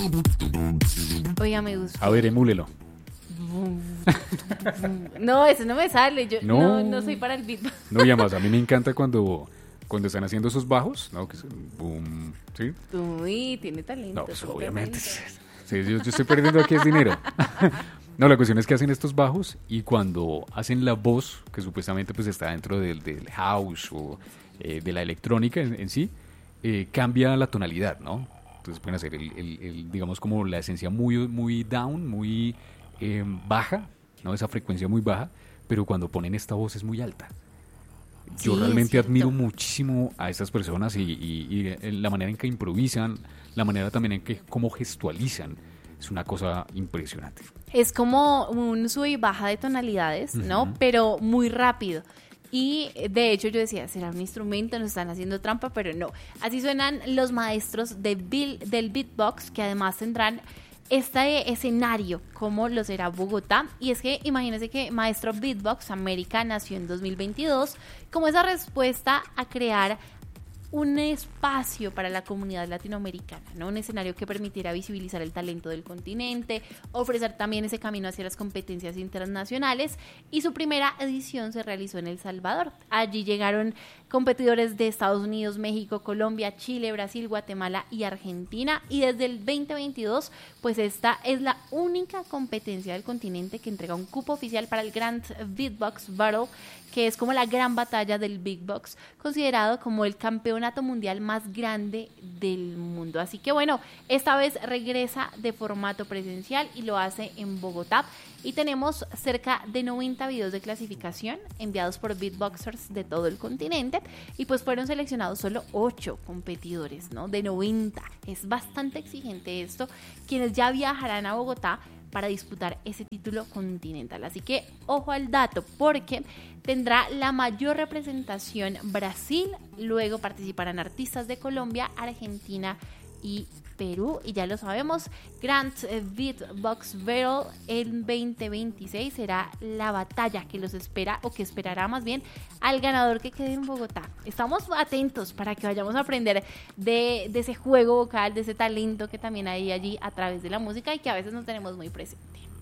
Oiga, me gustó. A ver, emúlelo. No, eso no me sale. Yo No. no soy para el beatbox. No, y además, a mí me encanta cuando están haciendo esos bajos, ¿no? Que es boom, ¿sí? Uy, tiene talento. No, pues tiene obviamente. talento. Sí, yo estoy perdiendo aquí es dinero. No, la cuestión es que hacen estos bajos y cuando hacen la voz, que supuestamente pues está dentro del house o de la electrónica en sí, cambia la tonalidad, ¿no? Entonces pueden hacer digamos como la esencia muy down, muy baja, ¿no? Esa frecuencia muy baja, pero cuando ponen esta voz es muy alta. Yo Sí, realmente es cierto. admiro muchísimo a estas personas y la manera en que improvisan, la manera también en que cómo gestualizan. Es una cosa impresionante. Es como un sube y baja de tonalidades, ¿no? Ujú. Pero muy rápido. Y de hecho yo decía, ¿será un instrumento? ¿Nos están haciendo trampa? Pero no. Así suenan los maestros del beatbox, que además tendrán este escenario como lo será Bogotá. Y es que imagínense que Maestro Beatbox América nació en 2022 como esa respuesta a crear un espacio para la comunidad latinoamericana, ¿no? Un escenario que permitiera visibilizar el talento del continente, ofrecer también ese camino hacia las competencias internacionales, y su primera edición se realizó en El Salvador. Allí llegaron competidores de Estados Unidos, México, Colombia, Chile, Brasil, Guatemala y Argentina, y desde el 2022 pues esta es la única competencia del continente que entrega un cupo oficial para el Grand Beatbox Battle, que es como la gran batalla del beatbox, considerado como el campeonato mundial más grande del mundo. Así que bueno, esta vez regresa de formato presencial y lo hace en Bogotá. Y tenemos cerca de 90 videos de clasificación enviados por beatboxers de todo el continente. Y pues fueron seleccionados solo 8 competidores, ¿no? De 90. Es bastante exigente esto. Quienes ya viajarán a Bogotá para disputar ese título continental. Así que ojo al dato, porque tendrá la mayor representación Brasil, luego participarán artistas de Colombia, Argentina y Perú, y ya lo sabemos, Grand Beatbox Battle en 2026 será la batalla que los espera, o que esperará más bien al ganador que quede en Bogotá. Estamos atentos para que vayamos a aprender de ese juego vocal, de ese talento que también hay allí a través de la música y que a veces no tenemos muy presente.